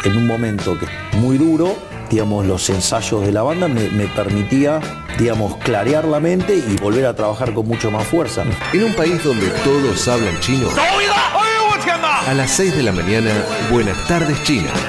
en un momento que es muy duro, digamos, los ensayos de la banda me permitía, digamos, clarear la mente y volver a trabajar con mucho más fuerza. En un país donde todos hablan chino, a las 6 de la mañana, Buenas tardes China.